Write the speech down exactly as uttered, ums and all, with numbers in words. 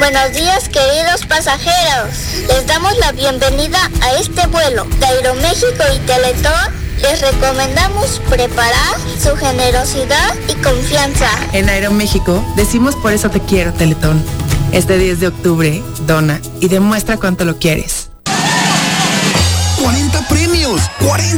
Buenos días, queridos pasajeros. Les damos la bienvenida a este vuelo de Aeroméxico y Teletón. Les recomendamos preparar su generosidad y confianza. En Aeroméxico decimos por eso te quiero, Teletón. Este diez de octubre, dona y demuestra cuánto lo quieres. cuarenta premios, cuarenta